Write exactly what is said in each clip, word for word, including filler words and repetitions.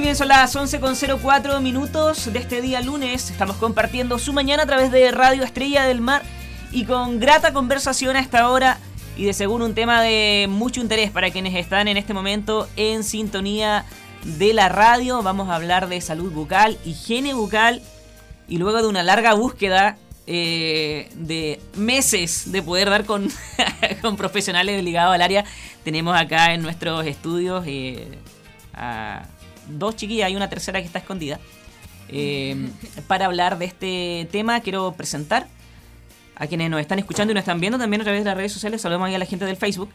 bien, son las once con cero cuatro minutos de este día lunes. Estamos compartiendo su mañana a través de Radio Estrella del Mar y con grata conversación a esta hora y de seguro un tema de mucho interés para quienes están en este momento en sintonía de la radio. Vamos a hablar de salud bucal, higiene bucal y luego de una larga búsqueda eh, de meses de poder dar con, con profesionales ligados al área, tenemos acá en nuestros estudios eh, a dos chiquillas, hay una tercera que está escondida. Eh, para hablar de este tema quiero presentar a quienes nos están escuchando y nos están viendo también a través de las redes sociales. Saludamos ahí a la gente del Facebook.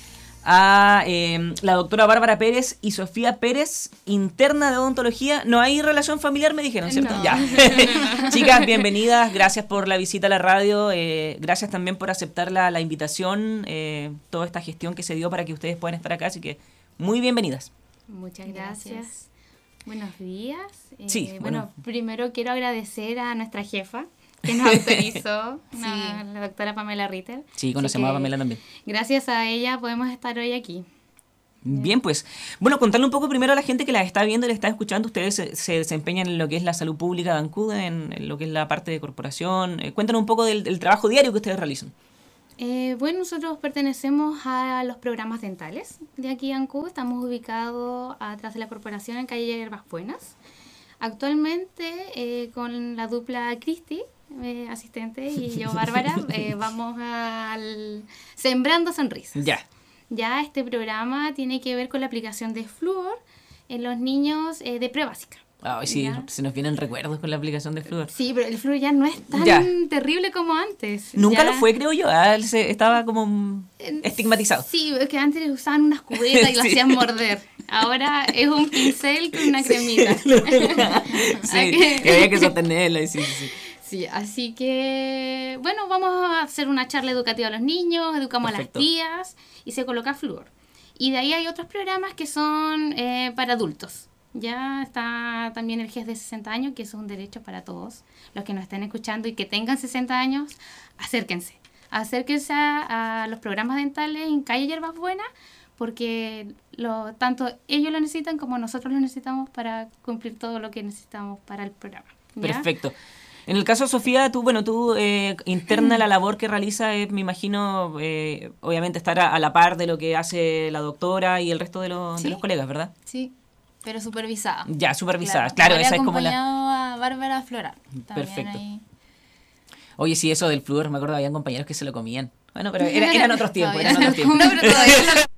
A eh, la doctora Bárbara Pérez y Sofía Pérez, interna de odontología. No hay relación familiar, me dijeron, ¿cierto? No. Ya. Chicas, bienvenidas. Gracias por la visita a la radio. Eh, gracias también por aceptar la, la invitación, eh, toda esta gestión que se dio para que ustedes puedan estar acá. Así que muy bienvenidas. Muchas gracias. gracias. Buenos días. Eh, Sí, bueno, bueno. primero quiero agradecer a nuestra jefa que nos autorizó, Sí. la, la doctora Pamela Ritter. Sí, conocemos a Pamela también. Gracias a ella podemos estar hoy aquí. Bien, pues. Bueno, contarle un poco primero a la gente que la está viendo y la está escuchando. Ustedes se, se desempeñan en lo que es la salud pública de Ancud, en, en lo que es la parte de corporación. Eh, cuéntanos un poco del, del trabajo diario que ustedes realizan. Eh, bueno, nosotros pertenecemos a los programas dentales de aquí en Ancud. Estamos ubicados atrás de la corporación en calle Hierbas Buenas. Actualmente, eh, con la dupla Cristi, eh, asistente, y yo, Bárbara, eh, vamos al Sembrando Sonrisas. Ya. Ya este programa tiene que ver con la aplicación de flúor en los niños eh, de prebásica. Ay, sí, Ya. se nos vienen recuerdos con la aplicación de flúor. Sí, pero el flúor ya no es tan Ya. terrible como antes. Nunca Ya- lo fue, creo yo. Ah, él se- estaba como mm, estigmatizado. Sí, es que antes usaban unas cubetas y lo Sí. hacían morder. Ahora es un pincel con una cremita. Sí, que había que sostenerlo. Sí, sí, sí. Sí, así que, bueno, vamos a hacer una charla educativa a los niños, educamos Perfecto. a las tías y se coloca flúor. Y de ahí hay otros programas que son eh, para adultos. Ya está también el G E S de sesenta años, que eso es un derecho para todos. Los que nos estén escuchando y que tengan sesenta años, acérquense. Acérquense a, a los programas dentales en calle Hierbas Buenas, porque lo, tanto ellos lo necesitan como nosotros lo necesitamos para cumplir todo lo que necesitamos para el programa. ¿Ya? Perfecto. En el caso de Sofía, tú, bueno, tú eh, interna la labor que realiza, es, me imagino, eh, obviamente estar a, a la par de lo que hace la doctora y el resto de, los de Sí. los colegas, ¿verdad? Sí, pero supervisada. Ya, supervisada. Claro, Igual he esa es como la... acompañado a Bárbara a Florar. También Perfecto. ahí. Oye, sí, eso del flúor, me acuerdo, habían compañeros que se lo comían. Bueno, pero era- eran otros tiempos, Todavía eran otros tiempos. No, pero todavía no.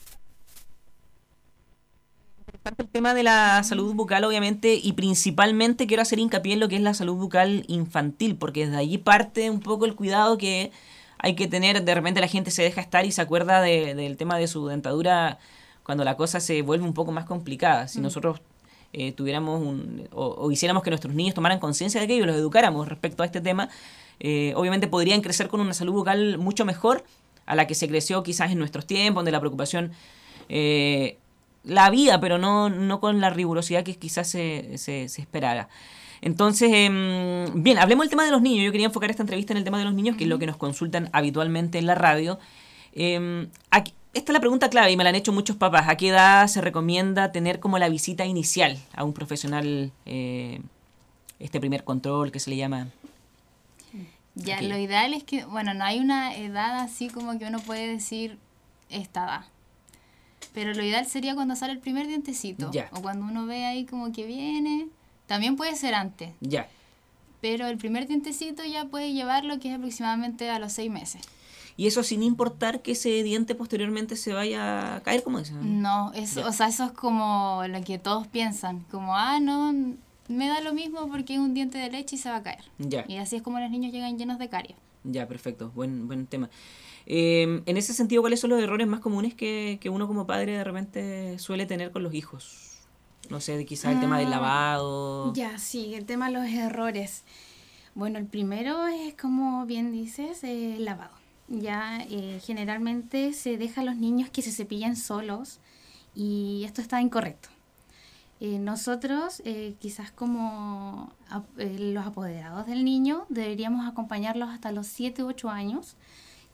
El tema de la salud bucal, obviamente, y principalmente quiero hacer hincapié en lo que es la salud bucal infantil, porque desde allí parte un poco el cuidado que hay que tener. De repente la gente se deja estar y se acuerda de- del tema de su dentadura cuando la cosa se vuelve un poco más complicada. Si nosotros eh, tuviéramos un, o, o hiciéramos que nuestros niños tomaran conciencia de aquello y los educáramos respecto a este tema, eh, obviamente podrían crecer con una salud bucal mucho mejor a la que se creció quizás en nuestros tiempos, donde la preocupación... Eh, la había, pero no, no con la rigurosidad que quizás se, se, se esperara. Entonces, eh, bien, hablemos del tema de los niños. Yo quería enfocar esta entrevista en el tema de los niños, que es lo que nos consultan habitualmente en la radio. Eh, aquí- esta es la pregunta clave y me la han hecho muchos papás. ¿A qué edad se recomienda tener como la visita inicial a un profesional, eh, este primer control que se le llama? Ya, Ok. lo ideal es que, bueno, no hay una edad así como que uno puede decir esta edad. Pero lo ideal sería cuando sale el primer dientecito. Ya. O cuando uno ve ahí como que viene. También puede ser antes. Ya. Pero el primer dientecito ya puede llevarlo, que es aproximadamente a los seis meses. Y eso sin importar que ese diente posteriormente se vaya a caer, como dicen. No, eso, Ya. o sea, eso es como lo que todos piensan. Como, ah, no, me da lo mismo porque es un diente de leche y se va a caer. Ya. Y así es como los niños llegan llenos de caries. Ya, perfecto. Buen, buen tema. Eh, en ese sentido, ¿cuáles son los errores más comunes que, que uno como padre de repente suele tener con los hijos? No sé, quizás el tema del Ah, lavado. Ya, sí, el tema de los errores. Bueno, el primero es, como bien dices, eh, el lavado. Ya, eh, generalmente se deja a los niños que se cepillen solos y esto está incorrecto. Eh, nosotros, eh, quizás como ap- eh, los apoderados del niño, deberíamos acompañarlos hasta los siete u ocho años,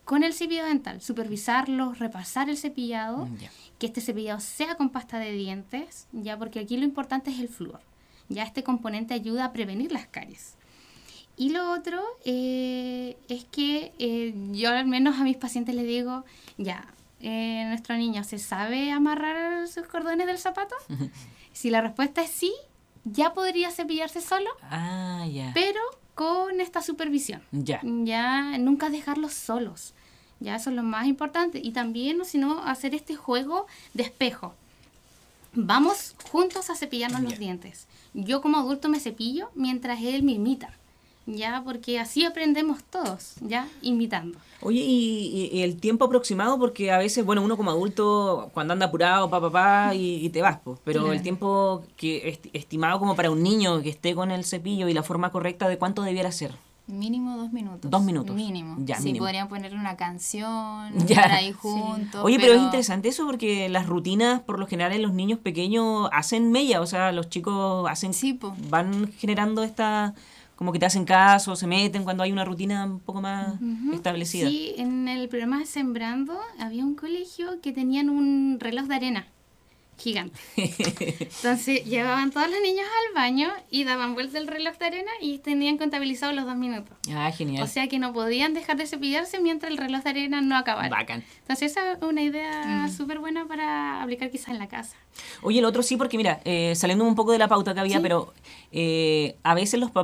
con el cepillo dental, supervisarlo, repasar el cepillado, Ya. que este cepillado sea con pasta de dientes, ya, porque aquí lo importante es el flúor. Ya este componente ayuda a prevenir las caries. Y lo otro eh, es que eh, yo al menos a mis pacientes les digo, ya, eh, nuestro niño se sabe amarrar sus cordones del zapato. Si la respuesta es sí, ya podría cepillarse solo, Ah, ya. pero con esta supervisión. Ya. Ya nunca dejarlos solos. Ya eso es lo más importante. Y también, si no, hacer este juego de espejo. Vamos juntos a cepillarnos Ya. los dientes. Yo como adulto me cepillo mientras él me imita. Ya, porque así aprendemos todos, ya, imitando. Oye, ¿y, y- y el tiempo aproximado? Porque a veces, bueno, uno como adulto, cuando anda apurado, pa, pa, pa, y, y te vas, pues. Pero Claro. el tiempo que esti- estimado como para un niño que esté con el cepillo y la forma correcta, ¿de cuánto debiera ser? Mínimo dos minutos. Dos minutos. Mínimo. Ya, sí, mínimo. podrían poner una canción, Ya. estar ahí juntos. Oye, pero es interesante eso porque las rutinas, por lo general, en los niños pequeños hacen mella. O sea, los chicos hacen Sí, po. van generando esta... Como que te hacen caso, se meten cuando hay una rutina un poco más Ujú. establecida. Sí, en el programa de Sembrando había un colegio que tenían un reloj de arena gigante. Entonces llevaban todos los niños al baño y daban vuelta el reloj de arena y tenían contabilizados los dos minutos. Ah, genial. O sea que no podían dejar de cepillarse mientras el reloj de arena no acabara. Bacán. Entonces esa es una idea Mm. súper buena para aplicar quizás en la casa. Oye, el otro sí, porque mira, eh, saliendo un poco de la pauta que había, Sí. pero eh, a veces los papás